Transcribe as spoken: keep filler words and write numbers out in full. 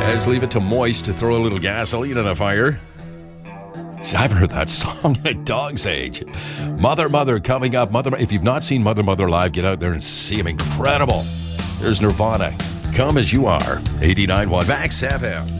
Let's leave it to Moist to throw a little gasoline on the fire. See, I haven't heard that song in a dog's age. Mother, Mother coming up. Mother, if you've not seen Mother, Mother live, get out there and see him. Incredible. There's Nirvana. Come as you are. eighty-nine point one Max F M.